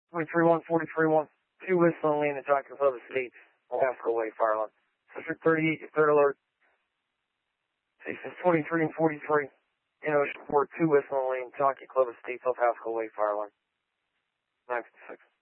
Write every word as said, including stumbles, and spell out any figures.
twenty-three one, forty-three one, two Whistling Lane, Jockey Club Estates, Pasco Way, fire line. District thirty-eight, your third alert. Stations twenty-three and forty-three, in Ocean Port, two Whistling Lane, Jockey Club Estates, El Pasco Way, fire line. nine fifty-six.